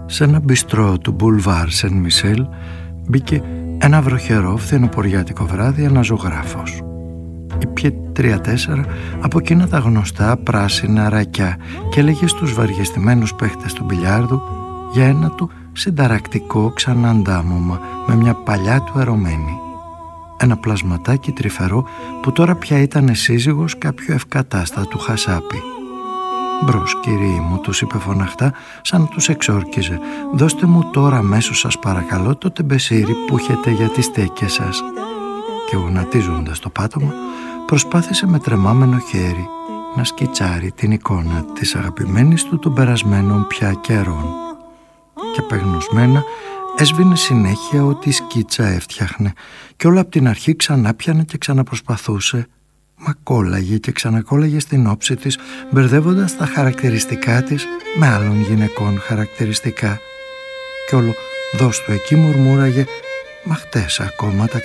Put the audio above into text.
Σε ένα μπιστρό του Boulevard Saint-Michel μπήκε ένα βροχερό φθινοποριάτικο βράδυ ένα ζωγράφος. Ήπιε 3-4 από εκείνα τα γνωστά πράσινα ρακιά και έλεγε στους βαριεστημένους παίχτες του μπιλιάρδου για ένα του συνταρακτικό ξαναντάμωμα με μια παλιά του ερωμένη. Ένα πλασματάκι τρυφερό που τώρα πια ήταν σύζυγος κάποιου ευκατάστατου χασάπι. «Μπρος, κύριοι μου», τους είπε φωναχτά, σαν να τους εξόρκιζε. «Δώστε μου τώρα αμέσως, σας παρακαλώ, το τεμπεσίρι που έχετε για τις στέκες σας». Και γονατίζοντας το πάτωμα, προσπάθησε με τρεμάμενο χέρι να σκιτσάρει την εικόνα της αγαπημένης του των περασμένων πια καιρών. Και απεγνωσμένα έσβηνε συνέχεια ότι η σκίτσα έφτιαχνε και όλα από την αρχή ξανά πιανε και ξαναπροσπαθούσε. Μα κόλλαγε και ξανακόλλαγε στην όψη της, μπερδεύοντας τα χαρακτηριστικά της με άλλων γυναικών χαρακτηριστικά. Κι όλο δώσ' του εκεί μουρμούραγε «Μα χτες ακόμα τα